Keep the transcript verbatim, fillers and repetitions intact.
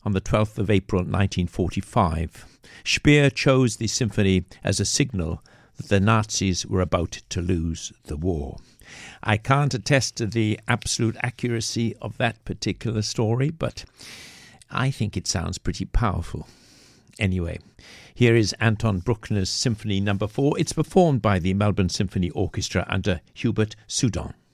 on the twelfth of April nineteen forty-five. Speer chose the symphony as a signal that the Nazis were about to lose the war. I can't attest to the absolute accuracy of that particular story, but I think it sounds pretty powerful. Anyway, here is Anton Bruckner's Symphony Number four. It's performed by the Melbourne Symphony Orchestra under Hubert Sudon.